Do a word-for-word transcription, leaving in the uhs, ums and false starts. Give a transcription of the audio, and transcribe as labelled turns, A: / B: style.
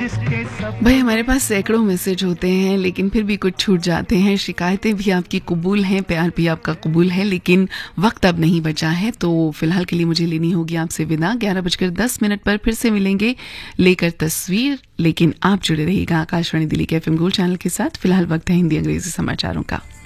A: भाई हमारे पास सैकड़ों मैसेज होते हैं लेकिन फिर भी कुछ छूट जाते हैं। शिकायतें भी आपकी कबूल हैं, प्यार भी आपका कबूल है, लेकिन वक्त अब नहीं बचा है, तो फिलहाल के लिए मुझे लेनी होगी आपसे विदा। ग्यारह बजकर दस मिनट पर फिर से मिलेंगे लेकर तस्वीर, लेकिन आप जुड़े रहिएगा आकाशवाणी दिल्ली के एफ एम गोल्ड चैनल के साथ। फिलहाल वक्त है हिंदी अंग्रेजी समाचारों का।